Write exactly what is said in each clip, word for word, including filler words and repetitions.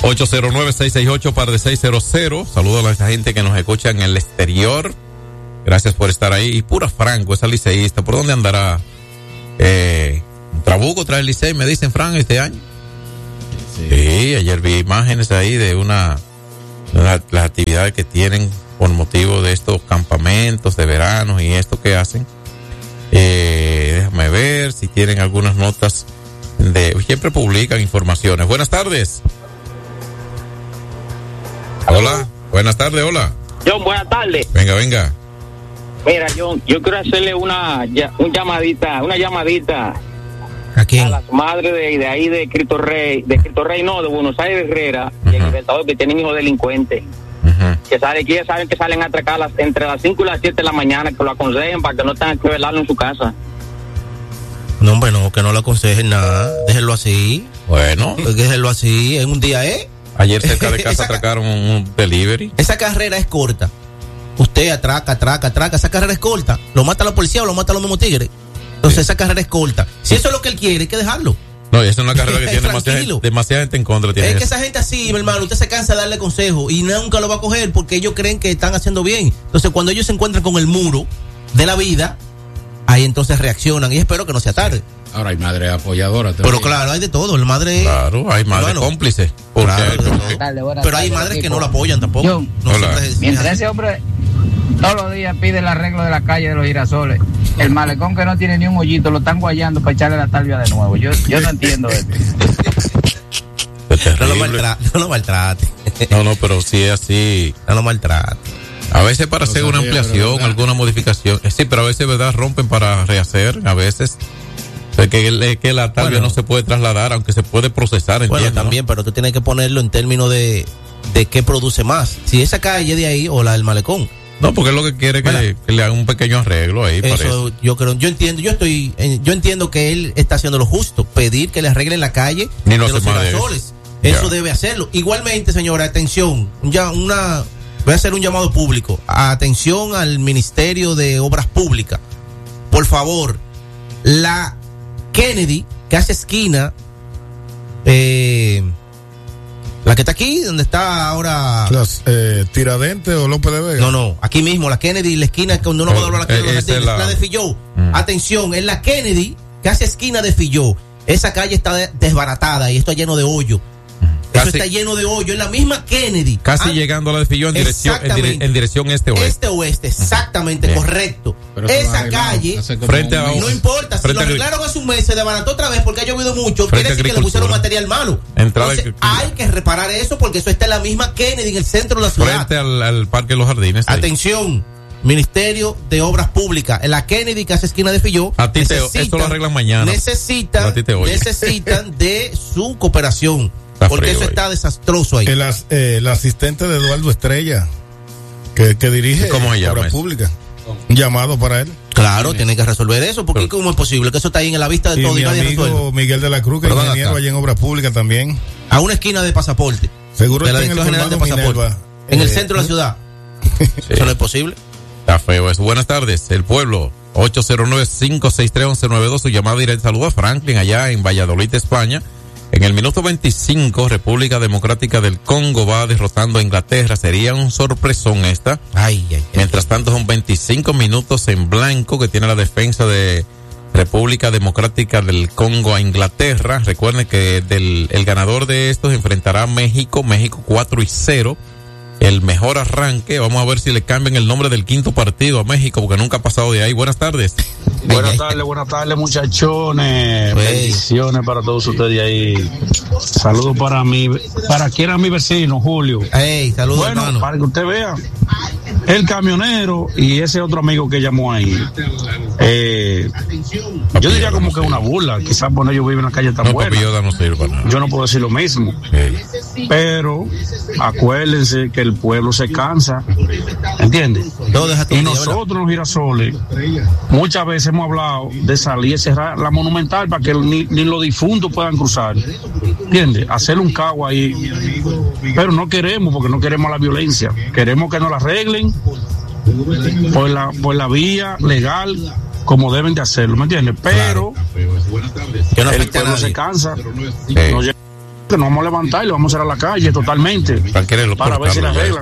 ocho cero nueve, seis seis ocho, par de seiscientos. Saludos a la gente que nos escucha en el exterior. Gracias por estar ahí. Y Pura Franco, esa liceísta. ¿Por dónde andará? Eh, Trabuco trae el Licey, me dicen, Fran, este año. Sí. Sí, ayer vi imágenes ahí de una de la, las actividades que tienen por motivo de estos campamentos de verano y esto que hacen. Eh, déjame ver si tienen algunas notas de... Siempre publican informaciones. Buenas tardes. Hola. Buenas tardes, hola. John, buenas tardes. Venga, venga. Mira, John, yo quiero hacerle una, una llamadita, una llamadita. ¿A quién? A las madres de, de ahí de Cristo Rey, de Cristo Rey no, de Buenos Aires Herrera, uh-huh. y el Libertador, que tienen hijos delincuentes. Uh-huh. Que sale, que ya saben que salen a atracar las, entre las cinco y las siete de la mañana, que lo aconsejen para que no tengan que velarlo en su casa. No, hombre, no, que no lo aconsejen nada. Déjenlo así. Bueno. Déjenlo así. En un día, ¿eh? Ayer cerca de casa esa, atracaron un delivery. Esa carrera es corta. Usted atraca, atraca, atraca. Esa carrera es corta. Lo mata la policía o lo mata los mismos tigres. Entonces, sí. Esa carrera es corta. Si eso es lo que él quiere, hay que dejarlo. No, y esa es una carrera que tiene demasiada, demasiada gente en contra. Tiene es que esa gente así, mi hermano, usted se cansa de darle consejo y nunca lo va a coger porque ellos creen que están haciendo bien. Entonces, cuando ellos se encuentran con el muro de la vida, ahí entonces reaccionan y espero que no sea tarde. Ahora hay madre apoyadora también. Pero claro, hay de todo. La madre. Claro, hay madre bueno, cómplice. Claro, dale, pero hay madres que no la apoyan tampoco. Yo, no es, mientras ese hombre todos los días pide el arreglo de la calle de los girasoles, el malecón que no tiene ni un hoyito lo están guayando para echarle la talvia de nuevo. Yo, yo no entiendo esto. No lo maltrate. No lo maltrate. No, no, pero si es así. No lo maltrate. A veces para no hacer una ampliación, alguna modificación. Sí, pero a veces, ¿verdad? Rompen para rehacer. A veces. O sea, que, que la talvia bueno, no se puede trasladar, aunque se puede procesar. Bueno, entiendo, también, ¿no? Pero tú tienes que ponerlo en términos de, de qué produce más. Si esa calle de ahí o la del malecón. No, porque es lo que quiere que, que le hagan un pequeño arreglo ahí. Eso, parece. yo creo, yo entiendo, yo estoy, yo entiendo que él está haciendo lo justo, pedir que le arreglen la calle Ni no de los girasoles. Eso ya. Debe hacerlo. Igualmente, señora, atención, ya una, voy a hacer un llamado público. Atención al Ministerio de Obras Públicas. Por favor, la Kennedy, que hace esquina, eh, la que está aquí, donde está ahora... Las, eh, Tiradentes o López de Vega. No, no, aquí mismo, la Kennedy, la esquina que uno no va a doblar la calle, eh, la, la de Filló. Mm. Atención, en la Kennedy, que hace esquina de Filló, esa calle está de, desbaratada y esto está lleno de hoyo. Eso casi, está lleno de hoyo, en la misma Kennedy. Casi ah, llegando a la de Filló en dirección, en, dire, en dirección este-oeste. Este-oeste, exactamente, bien. Correcto. Pero esa calle, frente a, no importa, si lo arreglaron hace un mes, se desbarató otra vez porque ha llovido mucho, quiere decir que le pusieron material malo. Entonces, hay que reparar eso porque eso está en la misma Kennedy, en el centro de la ciudad. Frente al, al Parque de los Jardines. Atención, ahí. Ministerio de Obras Públicas, en la Kennedy, que hace esquina de Filló. A ti te, esto lo arreglan mañana. Necesitan, necesitan de su cooperación. Está porque eso ahí. Está desastroso ahí. El, eh, el asistente de Eduardo Estrella, que, que dirige ¿Cómo se llama Obras Públicas. Un llamado para él. Claro, sí. Tiene que resolver eso, porque pero, ¿cómo es posible que eso está ahí en la vista de y todo mi y nadie amigo resuelve? Miguel de la Cruz, que es ingeniero allá en Obras Públicas también. A una esquina de Pasaporte. Seguro de la está en el General de Pasaporte. Minerva. En eh, el centro de la ciudad. Sí. Eso no es posible. Está feo eso. Buenas tardes, el pueblo. ocho cero nueve, cinco seis tres, once noventa y dos. Su llamada directa. Saludos a Franklin allá en Valladolid, España. En el minuto veinticinco, República Democrática del Congo va derrotando a Inglaterra. Sería un sorpresón esta. Ay, ay, ay. Mientras tanto, son veinticinco minutos en blanco que tiene la defensa de República Democrática del Congo a Inglaterra. Recuerden que del, el ganador de estos enfrentará a México. México cuatro y cero. El mejor arranque. Vamos a ver si le cambian el nombre del quinto partido a México, porque nunca ha pasado de ahí. Buenas tardes. Buenas tardes, buenas tardes, muchachones. Hey. Bendiciones para todos ustedes ahí. Saludos para mí, para quien era mi vecino, Julio. Hey, saludos, bueno, hermano. Para que usted vea, el camionero y ese otro amigo que llamó ahí. Eh, yo diría como que una burla. Quizás por ellos viven en la calle tan no, buena. Papilloda no sirve para nada. Yo no puedo decir lo mismo. Hey. Pero acuérdense que el pueblo se cansa. ¿Entiendes? No, y nosotros los girasoles muchas veces hemos hablado de salir y cerrar la Monumental para que ni, ni los difuntos puedan cruzar. ¿Entiendes? Hacer un caos ahí. Pero no queremos, porque no queremos la violencia. Queremos que nos la arreglen por la, por la vía legal, como deben de hacerlo, ¿me entiendes? Pero claro. el pueblo se cansa. Sí. No llega. nos vamos a levantar y lo vamos a hacer a la calle totalmente. Para ver si la arreglan.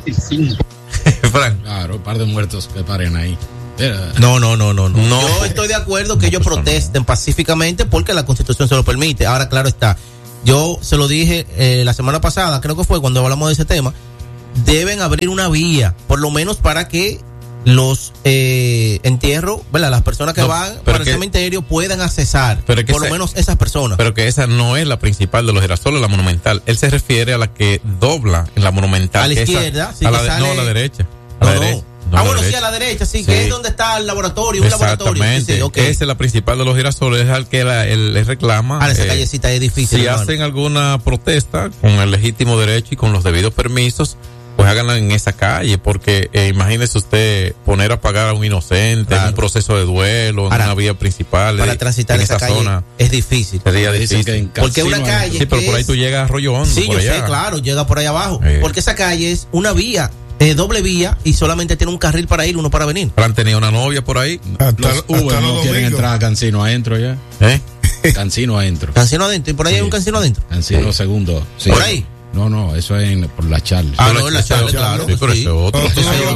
Frank. Claro, un par de muertos que paren ahí. No, no, no, no, no. Yo estoy de acuerdo que ellos protesten pacíficamente porque la Constitución se lo permite. Ahora, claro está. Yo se lo dije eh, la semana pasada, creo que fue cuando hablamos de ese tema. Deben abrir una vía, por lo menos para que los eh, entierros, ¿verdad? Las personas que no, van para el cementerio puedan accesar, por esa, lo menos esas personas. Pero que esa no es la principal de los girasoles, la monumental. Él se refiere a la que dobla en la monumental. A la izquierda, esa, sí, a la de, sale... no, a la derecha. A no, la no. derecha. No, ah, bueno, derecha. Sí, a la derecha, sí, sí, que es donde está el laboratorio, un laboratorio. Exactamente, sí, okay. Esa es la principal de los girasoles, es al que la, él, él reclama. Ahora, esa eh, callecita es difícil. Si hermano. hacen alguna protesta con el legítimo derecho y con los debidos permisos, pues háganla en esa calle, porque eh, imagínese usted poner a pagar a un inocente claro. en un proceso de duelo, en Ahora, una vía principal. Para de, transitar en esa, esa calle zona, es difícil. Sería difícil. Porque una calle. Sí, pero por ahí es, tú llegas a Arroyo Hondo. Sí, por yo allá. sé, claro, llega por ahí abajo. Eh. Porque esa calle es una vía. Eh, doble vía y solamente tiene un carril para ir, uno para venir. ¿Han tenido una novia por ahí? Hasta, los Uber no quieren entrar a Cancino adentro ya. ¿Eh? Cancino adentro. Cancino adentro. ¿Y por ahí sí. hay un Cancino adentro? Cancino sí. segundo. Sí. ¿Por ahí? No, no, eso es en, por la Charles. Ah, no, en la Charles, claro. Sí, pero sí. Eso otro.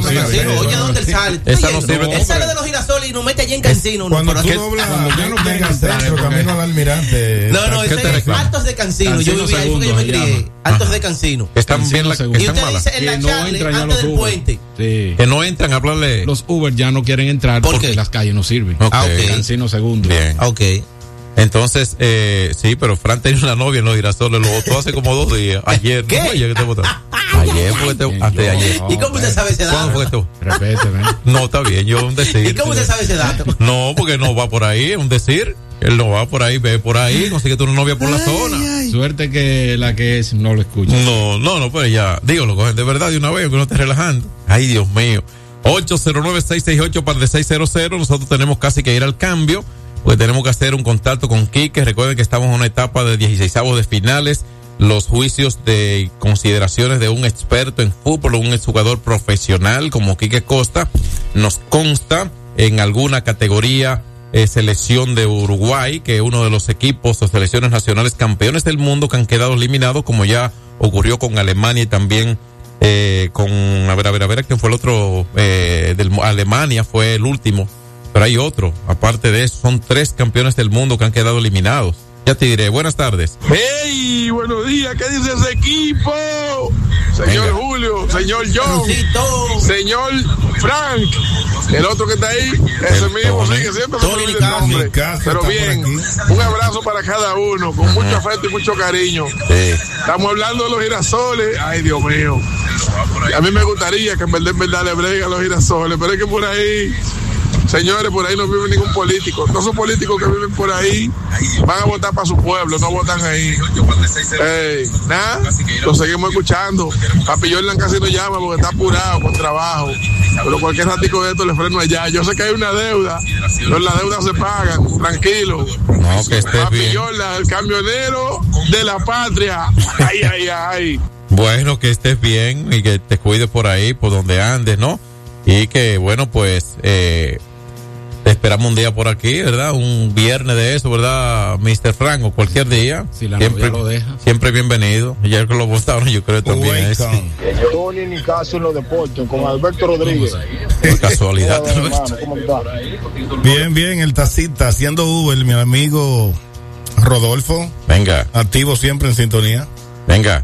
Oye, ¿dónde él sale? Esa no sirve. Él sale de los girasoles y nos mete allí en Cancino. Cuando tú doblas, ya no tengas centro, camino al Almirante. No, no, eso es Altos de Cancino. Yo vivía ahí porque yo me crié. Altos de Cancino. Están bien la Y usted dice en la Charles, antes del puente. Que no entran a hablarle. Los Uber ya no quieren entrar porque las calles no sirven. Ah, ok. Cancino segundo. Bien. Ok. Entonces, eh, sí, pero Fran tenía una novia en los girasoles, lo votó hace como dos días. Ayer, ¿qué? ¿no fue ayer que te votaron? Ayer fue que te antes de ayer. ¿Y cómo usted sabe ese dato? ¿Cuándo fue que te Repíteme. No, está bien, yo un decir. ¿Y cómo usted sabe ese dato? No, porque no va por ahí, es un decir. Él no va por ahí, ve por ahí, consigue una novia por ay, la zona. Ay. Suerte que la que es no lo escucha. No, no, no, pero ya, dígalo, cogen de verdad de una vez, que no estés relajando. Ay, Dios mío. ocho cero nueve, seis seis ocho, par de seis cero cero, nosotros tenemos casi que ir al cambio. Pues tenemos que hacer un contacto con Quique. Recuerden que estamos en una etapa de dieciseisavos de finales. Los juicios de consideraciones de un experto en fútbol, un exjugador profesional como Quique Costa, nos consta en alguna categoría eh, selección de Uruguay, que es uno de los equipos o selecciones nacionales campeones del mundo que han quedado eliminados, como ya ocurrió con Alemania y también eh, con, a ver, a ver, a ver, ¿quién fue el otro? Eh, del, Alemania fue el último. Pero hay otro, aparte de eso, son tres campeones del mundo que han quedado eliminados. Ya te diré, buenas tardes. ¡Hey! Buenos días, ¿qué dice ese equipo? Señor Venga. Julio, señor John, Lucito. Señor Frank, el otro que está ahí, ese el mismo, sí, que siempre se me olvida el nombre. Pero bien, un abrazo para cada uno, con uh-huh. mucho afecto y mucho cariño. Sí. Estamos hablando de los girasoles, ay Dios mío. A mí me gustaría que en verdad, en verdad le breguen los girasoles, pero es que por ahí... Señores, por ahí no vive ningún político. Todos esos políticos que viven por ahí van a votar para su pueblo, no votan ahí. Hey, nada, lo seguimos escuchando. Papi Jordan casi no llama porque está apurado con trabajo. Pero cualquier ratico de esto le freno allá. Yo sé que hay una deuda, pero las deudas se pagan, tranquilo. No, que esté Papi bien. Jordan, el camionero de la patria. Ay, ay, ay. Bueno, que estés bien y que te cuides por ahí, por donde andes, ¿no? Y que, bueno, pues, eh, te esperamos un día por aquí, ¿verdad? Un viernes de eso, ¿verdad, mister Frank? O cualquier día. Si la siempre, novia lo deja. Siempre bienvenido. Ya que lo votaron, yo creo también es. Tony Nicaso en los deportes, con Alberto Rodríguez. Por casualidad. Hola, hermano, ¿cómo está? Bien, bien, el tacita, haciendo Uber, mi amigo Rodolfo. Venga. Activo siempre en sintonía. Venga.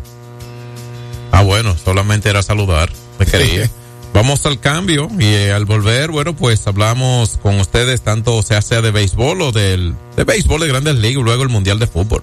Ah, bueno, solamente era saludar. Me quería. Vamos al cambio y eh, al volver, bueno, pues hablamos con ustedes tanto sea sea de béisbol o del de béisbol de Grandes Ligas, luego el Mundial de Fútbol.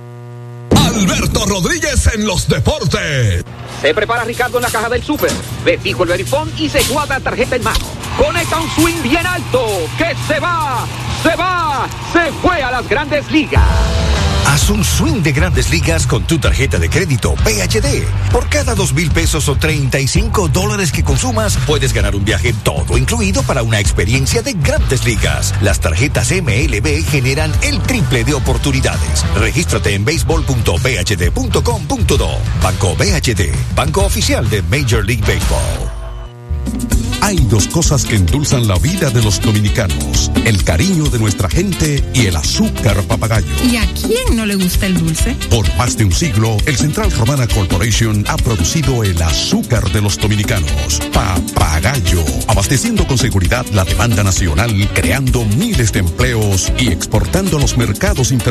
Alberto Rodríguez en los deportes. Se prepara Ricardo en la caja del súper. Ve fijo el verifón y se cuadra tarjeta en mano. Conecta un swing bien alto. Que se va, se va, se fue a las Grandes Ligas. Haz un swing de Grandes Ligas con tu tarjeta de crédito P H D. Por cada dos mil pesos o treinta y cinco dólares que consumas, puedes ganar un viaje todo incluido para una experiencia de Grandes Ligas. Las tarjetas M L B generan el triple de oportunidades. Regístrate en béisbol punto b h d punto com punto do. Banco B H D, banco oficial de Major League Baseball. Hay dos cosas que endulzan la vida de los dominicanos: el cariño de nuestra gente y el azúcar papagayo. ¿Y a quién no le gusta el dulce? Por más de un siglo, el Central Romana Corporation ha producido el azúcar de los dominicanos, Papagayo, abasteciendo con seguridad la demanda nacional, creando miles de empleos y exportando a los mercados internacionales.